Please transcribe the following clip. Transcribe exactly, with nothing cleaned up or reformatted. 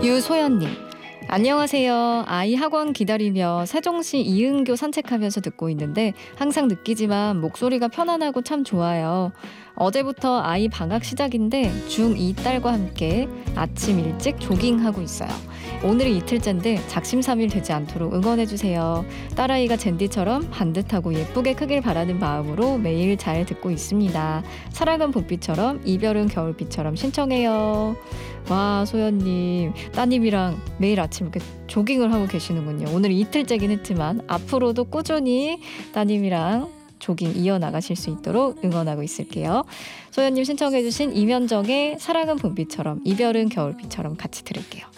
유소연님, 안녕하세요. 아이 학원 기다리며 세종시 이은교 산책하면서 듣고 있는데 항상 느끼지만 목소리가 편안하고 참 좋아요. 어제부터 아이 방학 시작인데 중이 딸과 함께 아침 일찍 조깅하고 있어요. 오늘이 이틀째인데 작심삼일 되지 않도록 응원해주세요. 딸아이가 젠디처럼 반듯하고 예쁘게 크길 바라는 마음으로 매일 잘 듣고 있습니다. 사랑은 봄비처럼 이별은 겨울비처럼 신청해요. 와, 소연님, 따님이랑 매일 아침 이렇게 조깅을 하고 계시는군요. 오늘 이틀째긴 했지만 앞으로도 꾸준히 따님이랑 조깅 이어나가실 수 있도록 응원하고 있을게요. 소연님 신청해주신 이면정의 사랑은 봄비처럼 이별은 겨울비처럼 같이 들을게요.